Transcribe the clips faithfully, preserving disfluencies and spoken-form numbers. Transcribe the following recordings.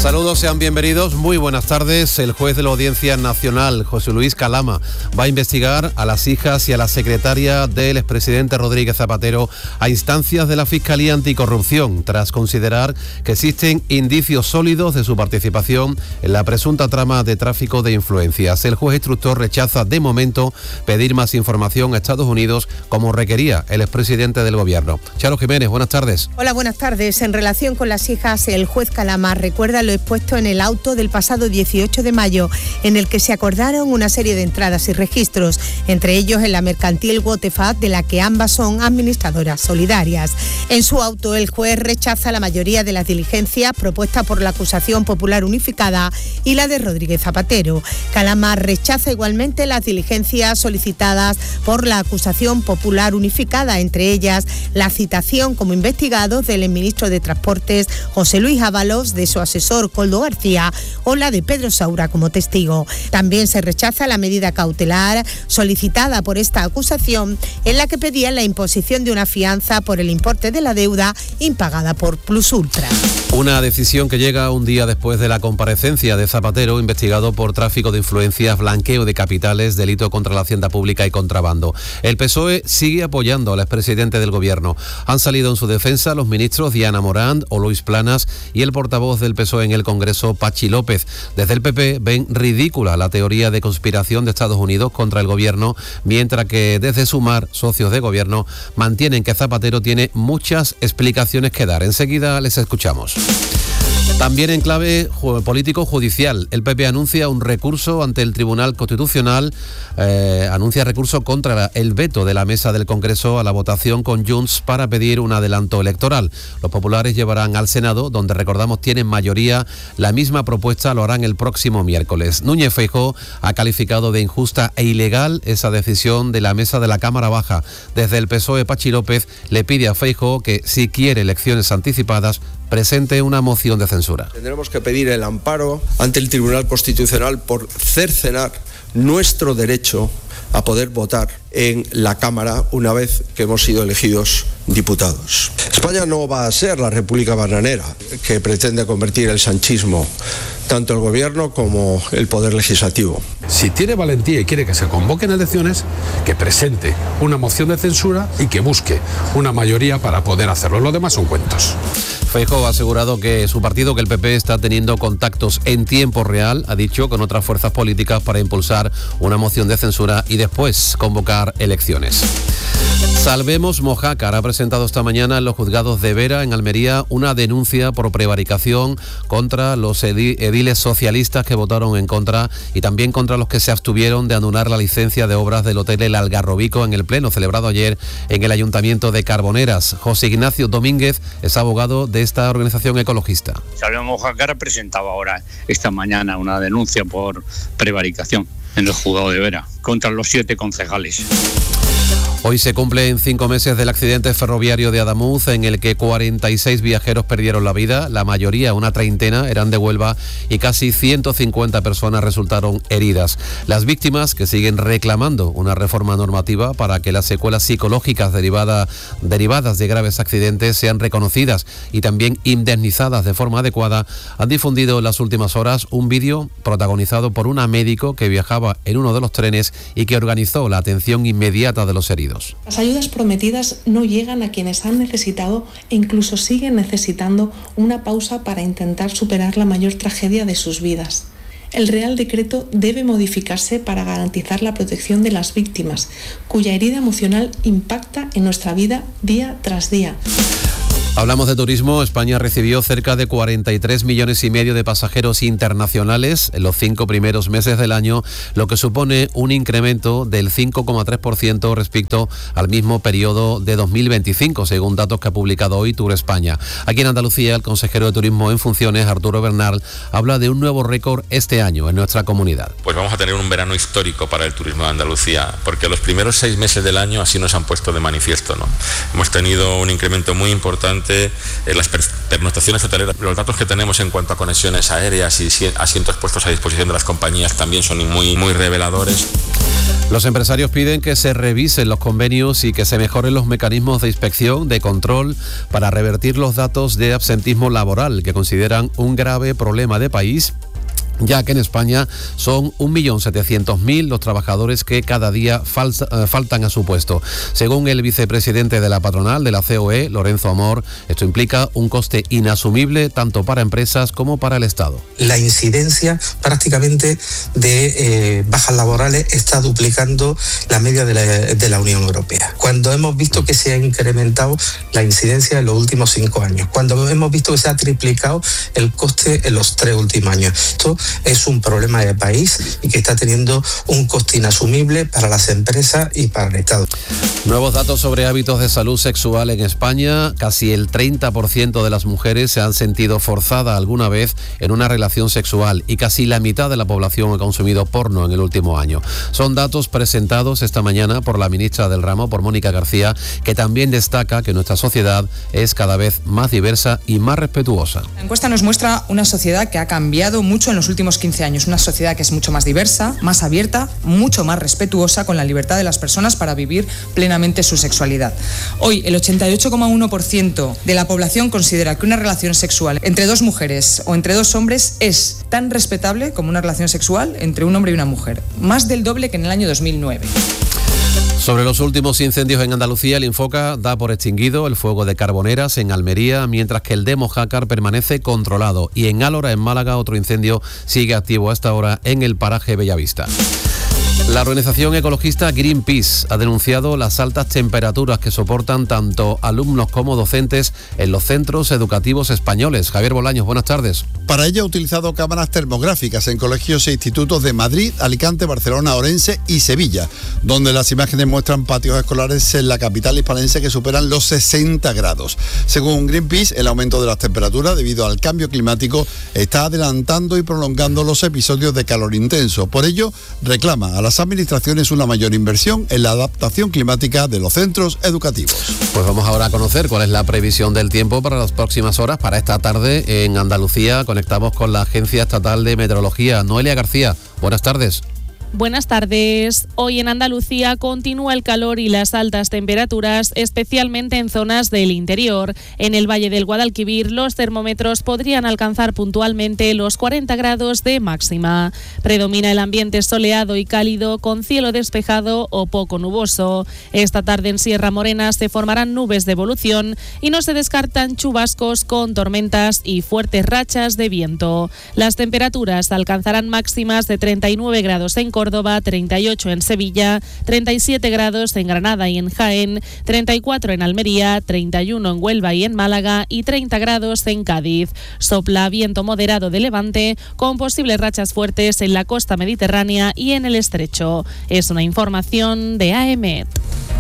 Saludos, sean bienvenidos, muy buenas tardes. El juez de la Audiencia Nacional, José Luis Calama, va a investigar a las hijas y a la secretaria del expresidente Rodríguez Zapatero a instancias de la Fiscalía Anticorrupción, tras considerar que existen indicios sólidos de su participación en la presunta trama de tráfico de influencias. El juez instructor rechaza de momento pedir más información a Estados Unidos, como requería el expresidente del Gobierno. Charo Jiménez, buenas tardes. Hola, buenas tardes. En relación con las hijas, el juez Calama recuerda lo expuesto en el auto del pasado dieciocho de mayo, en el que se acordaron una serie de entradas y registros, entre ellos en la mercantil Wotefat, de la que ambas son administradoras solidarias. En su auto, el juez rechaza la mayoría de las diligencias propuestas por la acusación popular unificada y la de Rodríguez Zapatero. Calama rechaza igualmente las diligencias solicitadas por la acusación popular unificada, entre ellas la citación como investigados del ministro de Transportes José Luis Ábalos, de su asesor Koldo García, o la de Pedro Saura como testigo. También se rechaza la medida cautelar solicitada por esta acusación, en la que pedía la imposición de una fianza por el importe de la deuda impagada por Plus Ultra. Una decisión que llega un día después de la comparecencia de Zapatero, investigado por tráfico de influencias, blanqueo de capitales, delito contra la hacienda pública y contrabando. El P S O E sigue apoyando al expresidente del Gobierno. Han salido en su defensa los ministros Diana Morant o Luis Planas y el portavoz del P S O E en el Congreso, Pachi López. Desde el P P ven ridícula la teoría de conspiración de Estados Unidos contra el Gobierno, mientras que desde Sumar, socios de Gobierno, mantienen que Zapatero tiene muchas explicaciones que dar. Enseguida les escuchamos. También en clave político-judicial, el P P anuncia un recurso ante el Tribunal Constitucional, eh, anuncia recurso contra el veto de la mesa del Congreso a la votación con Junts para pedir un adelanto electoral. Los populares llevarán al Senado, donde recordamos tienen mayoría, la misma propuesta, lo harán el próximo miércoles. Núñez Feijóo ha calificado de injusta e ilegal esa decisión de la mesa de la Cámara Baja. Desde el P S O E, Pachi López le pide a Feijóo que, si quiere elecciones anticipadas, presente una moción de censura. Tendremos que pedir el amparo ante el Tribunal Constitucional por cercenar nuestro derecho a poder votar en la Cámara una vez que hemos sido elegidos diputados. España no va a ser la República bananera que pretende convertir el sanchismo, tanto el Gobierno como el Poder Legislativo. Si tiene valentía y quiere que se convoquen elecciones, que presente una moción de censura y que busque una mayoría para poder hacerlo. Lo demás son cuentos. Feijóo ha asegurado que su partido, que el P P, está teniendo contactos en tiempo real, ha dicho, con otras fuerzas políticas para impulsar una moción de censura y después convocar elecciones. Salvemos Mojácar ha presentado esta mañana en los juzgados de Vera, en Almería, una denuncia por prevaricación contra los ediles socialistas que votaron en contra y también contra los que se abstuvieron de anular la licencia de obras del Hotel El Algarrobico en el pleno celebrado ayer en el Ayuntamiento de Carboneras. José Ignacio Domínguez es abogado de esta organización ecologista. Salvemos Mojácar ha presentado ahora, esta mañana, una denuncia por prevaricación en el juzgado de Vera contra los siete concejales. Hoy se cumplen cinco meses del accidente ferroviario de Adamuz, en el que cuarenta y seis viajeros perdieron la vida. La mayoría, una treintena, eran de Huelva y casi ciento cincuenta personas resultaron heridas. Las víctimas, que siguen reclamando una reforma normativa para que las secuelas psicológicas derivada, derivadas de graves accidentes sean reconocidas y también indemnizadas de forma adecuada, han difundido en las últimas horas un vídeo protagonizado por una médico que viajaba en uno de los trenes y que organizó la atención inmediata de los heridos. Las ayudas prometidas no llegan a quienes han necesitado e incluso siguen necesitando una pausa para intentar superar la mayor tragedia de sus vidas. El Real Decreto debe modificarse para garantizar la protección de las víctimas, cuya herida emocional impacta en nuestra vida día tras día. Hablamos de turismo. España recibió cerca de cuarenta y tres millones y medio de pasajeros internacionales en los cinco primeros meses del año, lo que supone un incremento del cinco coma tres por ciento respecto al mismo periodo de dos mil veinticinco, según datos que ha publicado hoy Tour España. Aquí en Andalucía, el consejero de Turismo en funciones, Arturo Bernal, habla de un nuevo récord este año en nuestra comunidad. Pues vamos a tener un verano histórico para el turismo de Andalucía, porque los primeros seis meses del año así nos han puesto de manifiesto, ¿no? Hemos tenido un incremento muy importante en las pernoctaciones hoteleras. Los datos que tenemos en cuanto a conexiones aéreas y asientos puestos a disposición de las compañías también son muy, muy reveladores. Los empresarios piden que se revisen los convenios y que se mejoren los mecanismos de inspección, de control, para revertir los datos de absentismo laboral que consideran un grave problema de país, ya que en España son un millón setecientos mil los trabajadores que cada día falsa, eh, faltan a su puesto. Según el vicepresidente de la patronal de la C O E, Lorenzo Amor, esto implica un coste inasumible tanto para empresas como para el Estado. La incidencia prácticamente de eh, bajas laborales está duplicando la media de la, de la Unión Europea. Cuando hemos visto que se ha incrementado la incidencia en los últimos cinco años, cuando hemos visto que se ha triplicado el coste en los tres últimos años. Esto es un problema de país y que está teniendo un coste inasumible para las empresas y para el Estado. Nuevos datos sobre hábitos de salud sexual en España. Casi el treinta por ciento de las mujeres se han sentido forzadas alguna vez en una relación sexual y casi la mitad de la población ha consumido porno en el último año. Son datos presentados esta mañana por la ministra del ramo, por Mónica García, que también destaca que nuestra sociedad es cada vez más diversa y más respetuosa. La encuesta nos muestra una sociedad que ha cambiado mucho en los últimos quince años, una sociedad que es mucho más diversa, más abierta, mucho más respetuosa con la libertad de las personas para vivir plenamente su sexualidad. Hoy, el ochenta y ocho coma uno por ciento de la población considera que una relación sexual entre dos mujeres o entre dos hombres es tan respetable como una relación sexual entre un hombre y una mujer, más del doble que en el año dos mil nueve. Sobre los últimos incendios en Andalucía, el Infoca da por extinguido el fuego de Carboneras en Almería, mientras que el de Mojácar permanece controlado. Y en Álora, en Málaga, otro incendio sigue activo hasta ahora en el paraje Bellavista. La organización ecologista Greenpeace ha denunciado las altas temperaturas que soportan tanto alumnos como docentes en los centros educativos españoles. Javier Bolaños, buenas tardes. Para ello ha utilizado cámaras termográficas en colegios e institutos de Madrid, Alicante, Barcelona, Orense y Sevilla, donde las imágenes muestran patios escolares en la capital hispalense que superan los sesenta grados. Según Greenpeace, el aumento de las temperaturas debido al cambio climático está adelantando y prolongando los episodios de calor intenso. Por ello, reclama a las administraciones una mayor inversión en la adaptación climática de los centros educativos. Pues vamos ahora a conocer cuál es la previsión del tiempo para las próximas horas, para esta tarde en Andalucía. Conectamos con la Agencia Estatal de Meteorología. Noelia García, buenas tardes. Buenas tardes. Hoy en Andalucía continúa el calor y las altas temperaturas, especialmente en zonas del interior. En el Valle del Guadalquivir, los termómetros podrían alcanzar puntualmente los cuarenta grados de máxima. Predomina el ambiente soleado y cálido, con cielo despejado o poco nuboso. Esta tarde en Sierra Morena se formarán nubes de evolución y no se descartan chubascos con tormentas y fuertes rachas de viento. Las temperaturas alcanzarán máximas de treinta y nueve grados en Córdoba, Córdoba, treinta y ocho en Sevilla, treinta y siete grados en Granada y en Jaén, treinta y cuatro en Almería, treinta y uno en Huelva y en Málaga y treinta grados en Cádiz. Sopla viento moderado de levante con posibles rachas fuertes en la costa mediterránea y en el estrecho. Es una información de A E M E T.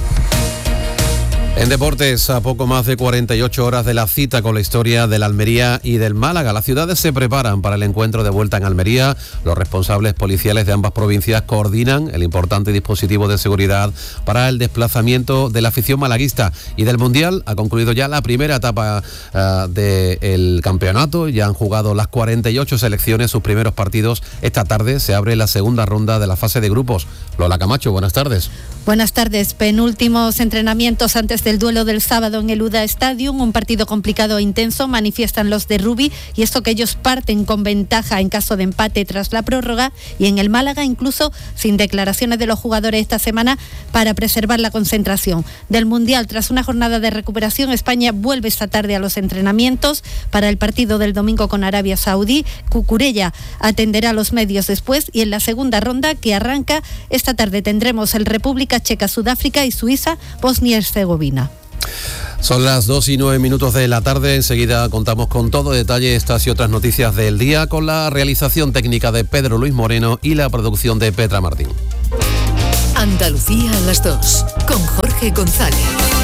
En deportes, a poco más de cuarenta y ocho horas de la cita con la historia del Almería y del Málaga, las ciudades se preparan para el encuentro de vuelta en Almería. Los responsables policiales de ambas provincias coordinan el importante dispositivo de seguridad para el desplazamiento de la afición malaguista. Y del Mundial ha concluido ya la primera etapa uh, del campeonato. Ya han jugado las cuarenta y ocho selecciones sus primeros partidos. Esta tarde se abre la segunda ronda de la fase de grupos. Lola Camacho, buenas tardes. Buenas tardes. Penúltimos entrenamientos antes del duelo del sábado en el U D A Stadium, un partido complicado e intenso, manifiestan los de Rubi, y esto que ellos parten con ventaja en caso de empate tras la prórroga, y en el Málaga incluso sin declaraciones de los jugadores esta semana para preservar la concentración. Del Mundial, tras una jornada de recuperación, España vuelve esta tarde a los entrenamientos para el partido del domingo con Arabia Saudí. Cucurella atenderá a los medios después, y en la segunda ronda que arranca esta tarde tendremos el República Checa, Sudáfrica y Suiza, Bosnia y Herzegovina. Son las dos y nueve minutos de la tarde. Enseguida contamos con todo detalle estas y otras noticias del día, con la realización técnica de Pedro Luis Moreno y la producción de Petra Martín. Andalucía a las dos, con Jorge González.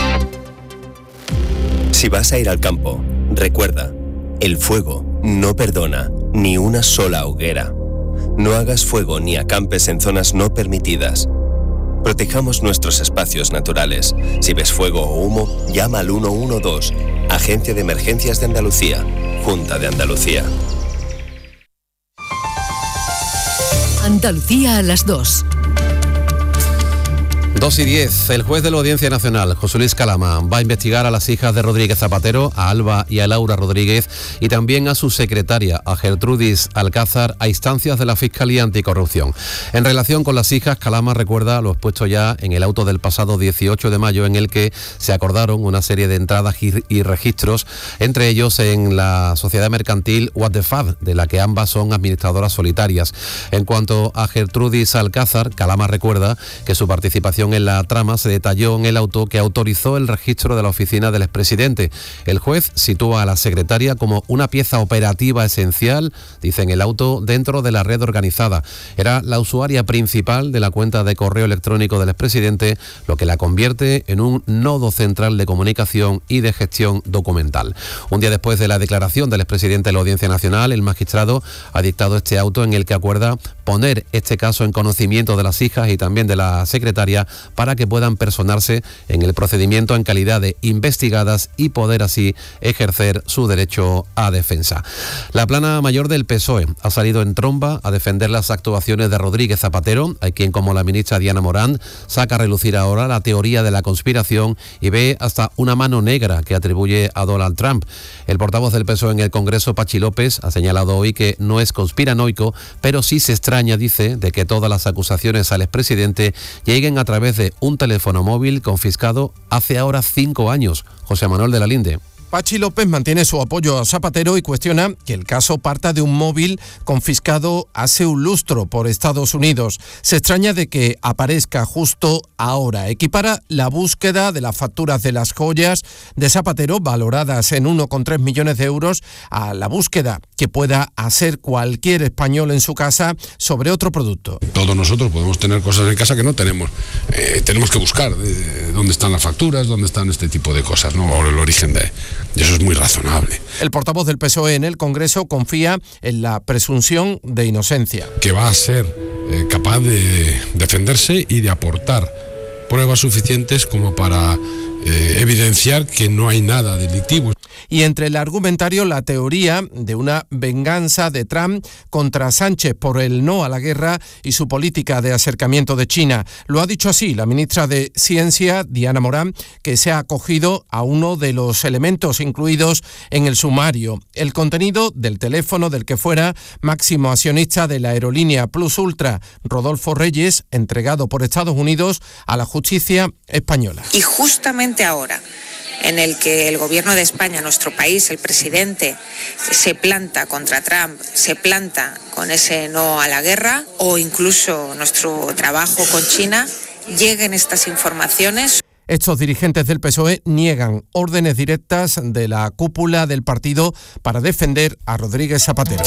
Si vas a ir al campo, recuerda, el fuego no perdona ni una sola hoguera. No hagas fuego ni acampes en zonas no permitidas. Protejamos nuestros espacios naturales. Si ves fuego o humo, llama al uno uno dos, Agencia de Emergencias de Andalucía, Junta de Andalucía. Andalucía a las dos, dos y diez. El juez de la Audiencia Nacional, José Luis Calama, va a investigar a las hijas de Rodríguez Zapatero, a Alba y a Laura Rodríguez, y también a su secretaria, a Gertrudis Alcázar, a instancias de la Fiscalía Anticorrupción. En relación con las hijas, Calama recuerda lo expuesto ya en el auto del pasado dieciocho de mayo, en el que se acordaron una serie de entradas y registros, entre ellos en la sociedad mercantil What the Fab, de la que ambas son administradoras solitarias. En cuanto a Gertrudis Alcázar, Calama recuerda que su participación en la trama se detalló en el auto que autorizó el registro de la oficina del expresidente. El juez sitúa a la secretaria como una pieza operativa esencial, dice en el auto, dentro de la red organizada. Era la usuaria principal de la cuenta de correo electrónico del expresidente, lo que la convierte en un nodo central de comunicación y de gestión documental. Un día después de la declaración del expresidente de la Audiencia Nacional, el magistrado ha dictado este auto en el que acuerda poner este caso en conocimiento de las hijas y también de la secretaria, para que puedan personarse en el procedimiento en calidad de investigadas y poder así ejercer su derecho a defensa. La plana mayor del P S O E ha salido en tromba a defender las actuaciones de Rodríguez Zapatero, a quien, como la ministra Diana Morán, saca a relucir ahora la teoría de la conspiración y ve hasta una mano negra que atribuye a Donald Trump. El portavoz del P S O E en el Congreso, Pachi López, ha señalado hoy que no es conspiranoico, pero sí se extraña, dice, de que todas las acusaciones al expresidente lleguen a través de un teléfono móvil confiscado hace ahora cinco años. José Manuel de la Linde. Pachi López mantiene su apoyo a Zapatero y cuestiona que el caso parta de un móvil confiscado hace un lustro por Estados Unidos. Se extraña de que aparezca justo ahora. Equipara la búsqueda de las facturas de las joyas de Zapatero, valoradas en uno coma tres millones de euros, a la búsqueda que pueda hacer cualquier español en su casa sobre otro producto. Todos nosotros podemos tener cosas en casa que no tenemos. Eh, tenemos que buscar eh, dónde están las facturas, dónde están este tipo de cosas, ¿no? O el origen de... Y eso es muy razonable. El portavoz del P S O E en el Congreso confía en la presunción de inocencia. Que va a ser eh, capaz de defenderse y de aportar pruebas suficientes como para eh, evidenciar que no hay nada delictivo. Y entre el argumentario, la teoría de una venganza de Trump contra Sánchez por el no a la guerra y su política de acercamiento de China. Lo ha dicho así la ministra de Ciencia, Diana Morán, que se ha acogido a uno de los elementos incluidos en el sumario: el contenido del teléfono del que fuera máximo accionista de la aerolínea Plus Ultra, Rodolfo Reyes, entregado por Estados Unidos a la justicia española. Y justamente ahora, en el que el gobierno de España, nuestro país, el presidente, se planta contra Trump, se planta con ese no a la guerra, o incluso nuestro trabajo con China, lleguen estas informaciones. Estos dirigentes del P S O E niegan órdenes directas de la cúpula del partido para defender a Rodríguez Zapatero.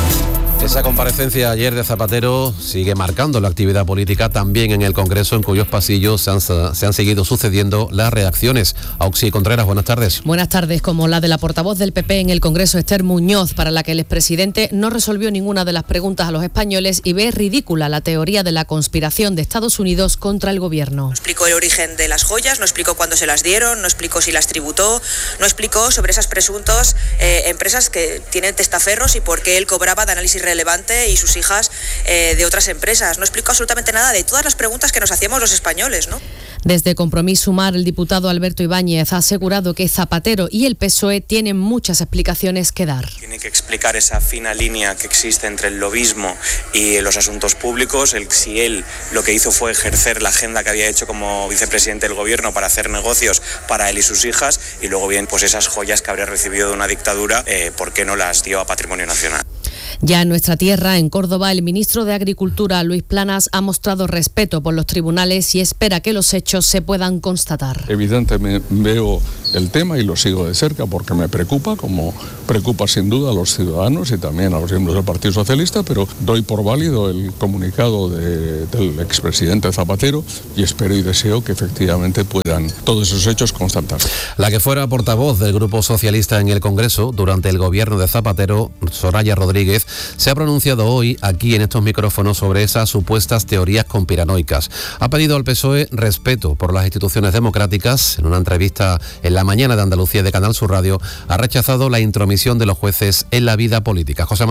Esa comparecencia ayer de Zapatero sigue marcando la actividad política también en el Congreso, en cuyos pasillos se han, se han seguido sucediendo las reacciones. Auxi Contreras, buenas tardes. Buenas tardes, como la de la portavoz del P P en el Congreso, Esther Muñoz, para la que el expresidente no resolvió ninguna de las preguntas a los españoles y ve ridícula la teoría de la conspiración de Estados Unidos contra el gobierno. No explicó el origen de las joyas, no explicó cuándo se las dieron, no explicó si las tributó, no explicó sobre esas presuntos eh, empresas que tienen testaferros y por qué él cobraba de análisis relevante y sus hijas eh, de otras empresas. No explicó absolutamente nada de todas las preguntas que nos hacíamos los españoles, ¿no? Desde Compromís Sumar, el diputado Alberto Ibáñez ha asegurado que Zapatero y el P S O E tienen muchas explicaciones que dar. Tiene que explicar esa fina línea que existe entre el lobismo y los asuntos públicos, el, si él lo que hizo fue ejercer la agenda que había hecho como vicepresidente del gobierno para hacer negocios para él y sus hijas, y luego bien, pues esas joyas que habría recibido de una dictadura, eh, ¿por qué no las dio a Patrimonio Nacional? Ya en nuestra tierra, en Córdoba, el ministro de Agricultura, Luis Planas, ha mostrado respeto por los tribunales y espera que los hechos se puedan constatar. Evidentemente veo el tema y lo sigo de cerca porque me preocupa, como preocupa sin duda a los ciudadanos y también a los miembros del Partido Socialista, pero doy por válido el comunicado de, del expresidente Zapatero y espero y deseo que efectivamente puedan todos esos hechos constatarse. La que fuera portavoz del Grupo Socialista en el Congreso durante el gobierno de Zapatero, Soraya Rodríguez, se ha pronunciado hoy aquí en estos micrófonos sobre esas supuestas teorías conspiranoicas. Ha pedido al P S O E respeto por las instituciones democráticas. En una entrevista en La Mañana de Andalucía de Canal Sur Radio, ha rechazado la intromisión de los jueces en la vida política. José Manuel.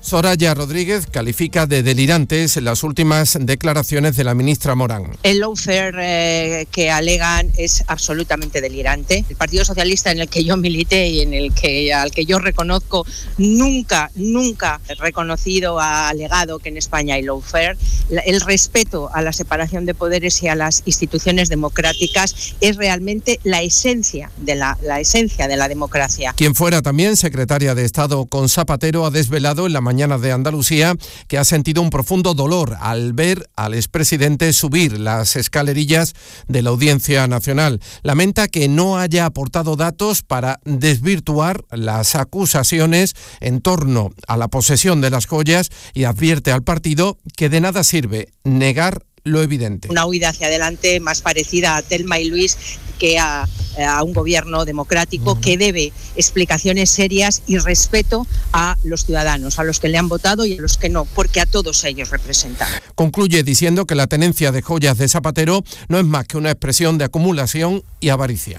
Soraya Rodríguez califica de delirantes las últimas declaraciones de la ministra Morán. El lawfare eh, que alegan es absolutamente delirante. El Partido Socialista, en el que yo milité y en el que al que yo reconozco, nunca, nunca ha reconocido, ha alegado que en España hay lawfare. El respeto a la separación de poderes y a las instituciones democráticas es realmente la esencia de la, la esencia de la democracia. Quien fuera también secretaria de Estado con Zapatero ha desvelado en la mañana de Andalucía que ha sentido un profundo dolor al ver al expresidente subir las escalerillas de la Audiencia Nacional. Lamenta que no haya aportado datos para desvirtuar las acusaciones en torno a la posesión de las joyas y advierte al partido que de nada sirve negar lo evidente. Una huida hacia adelante más parecida a Telma y Luis que a, a un gobierno democrático uh-huh. que debe explicaciones serias y respeto a los ciudadanos, a los que le han votado y a los que no, porque a todos ellos representan. Concluye diciendo que la tenencia de joyas de Zapatero no es más que una expresión de acumulación y avaricia.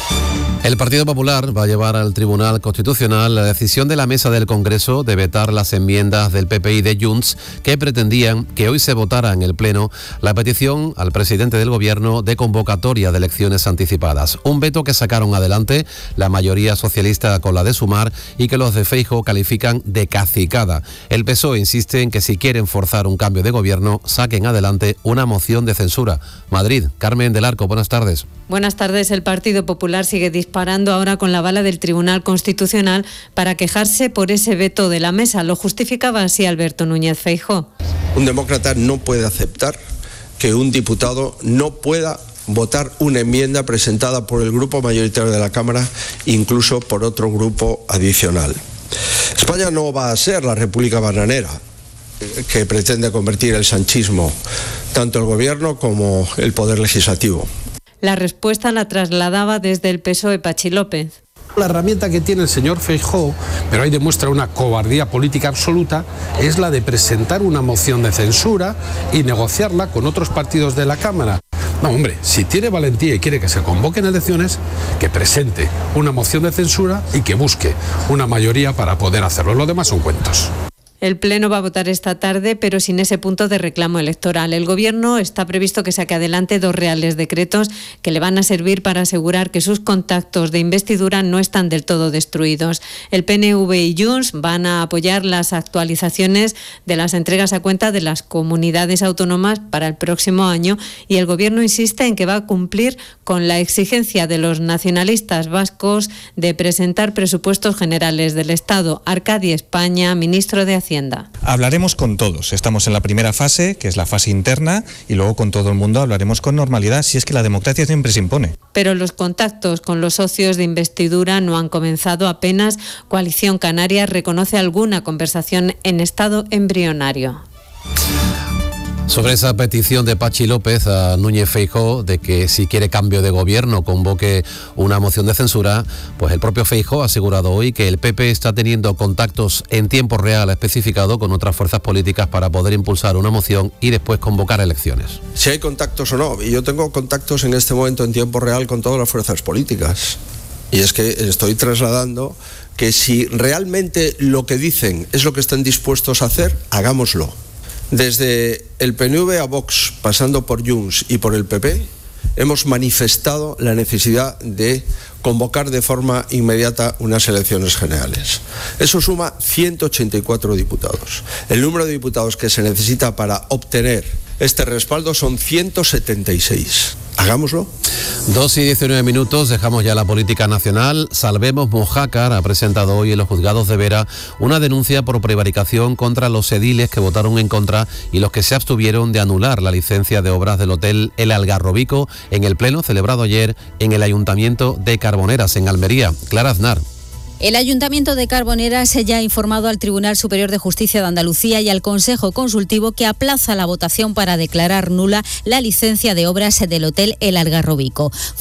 El Partido Popular va a llevar al Tribunal Constitucional la decisión de la Mesa del Congreso de vetar las enmiendas del P P y de Junts que pretendían que hoy se votara en el Pleno la petición al presidente del Gobierno de convocatoria de elecciones anticipadas. Un veto que sacaron adelante la mayoría socialista con la de Sumar y que los de Feijóo califican de cacicada. El P S O E insiste en que si quieren forzar un cambio de gobierno, saquen adelante una moción de censura. Madrid, Carmen del Arco, buenas tardes. Buenas tardes. El Partido Popular sigue disparando ahora con la bala del Tribunal Constitucional para quejarse por ese veto de la mesa. Lo justificaba así Alberto Núñez Feijóo. Un demócrata no puede aceptar que un diputado no pueda votar una enmienda presentada por el grupo mayoritario de la Cámara, incluso por otro grupo adicional. España no va a ser la República bananera que pretende convertir el sanchismo, tanto el gobierno como el poder legislativo. La respuesta la trasladaba desde el P S O E Pachi López. La herramienta que tiene el señor Feijóo, pero ahí demuestra una cobardía política absoluta, es la de presentar una moción de censura y negociarla con otros partidos de la Cámara. No, hombre, si tiene valentía y quiere que se convoquen elecciones, que presente una moción de censura y que busque una mayoría para poder hacerlo. Lo demás son cuentos. El Pleno va a votar esta tarde, pero sin ese punto de reclamo electoral. El Gobierno está previsto que saque adelante dos reales decretos que le van a servir para asegurar que sus contactos de investidura no están del todo destruidos. El P N V y Junts van a apoyar las actualizaciones de las entregas a cuenta de las comunidades autónomas para el próximo año y el Gobierno insiste en que va a cumplir con la exigencia de los nacionalistas vascos de presentar presupuestos generales del Estado. Arcadi España, ministro de Hacienda. Hablaremos con todos. Estamos en la primera fase, que es la fase interna, y luego con todo el mundo hablaremos con normalidad, si es que la democracia siempre se impone. Pero los contactos con los socios de investidura no han comenzado apenas. Coalición Canaria reconoce alguna conversación en estado embrionario. Sobre esa petición de Pachi López a Núñez Feijóo de que si quiere cambio de gobierno convoque una moción de censura, pues el propio Feijóo ha asegurado hoy que el P P está teniendo contactos en tiempo real, ha especificado, con otras fuerzas políticas para poder impulsar una moción y después convocar elecciones. Si hay contactos o no, y yo tengo contactos en este momento en tiempo real con todas las fuerzas políticas. Y es que estoy trasladando que si realmente lo que dicen es lo que están dispuestos a hacer, hagámoslo. Desde el P N V a Vox, pasando por Junts y por el P P, hemos manifestado la necesidad de convocar de forma inmediata unas elecciones generales. Eso suma ciento ochenta y cuatro diputados. El número de diputados que se necesita para obtener este respaldo son ciento setenta y seis. Hagámoslo. Dos y diecinueve minutos, dejamos ya la política nacional. Salvemos Mojácar ha presentado hoy en los juzgados de Vera una denuncia por prevaricación contra los ediles que votaron en contra y los que se abstuvieron de anular la licencia de obras del hotel El Algarrobico en el pleno celebrado ayer en el Ayuntamiento de Carboneras, en Almería. Clara Aznar. El Ayuntamiento de Carboneras ya ha informado al Tribunal Superior de Justicia de Andalucía y al Consejo Consultivo que aplaza la votación para declarar nula la licencia de obras del Hotel El Algarrobico.